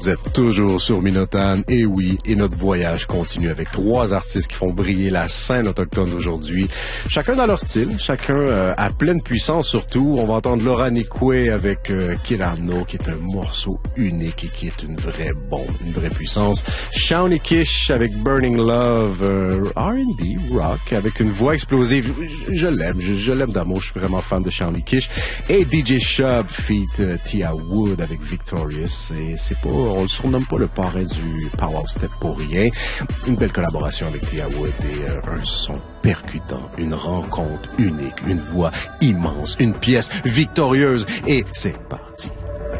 Vous êtes toujours sur Minotagne, et oui, et notre voyage continue avec 3 artistes qui font briller la scène autochtone d'aujourd'hui. Chacun dans leur style, chacun à pleine puissance surtout. On va entendre Laura Nikwe avec Kirano, qui est un morceau unique et qui est une vraie bombe, une vraie puissance. Shawnee Kish avec Burning Love, R&B, rock, avec une voix explosive. Je l'aime d'amour, je suis vraiment fan de Shawnee Kish. Et DJ Shub feat Tia Wood avec Victorious. Et c'est pas, on le surnomme pas le parrain du Power Step pour rien. Une belle collaboration avec Tia Wood et un son percutant, une rencontre unique, une voix immense, une pièce victorieuse. Et c'est parti.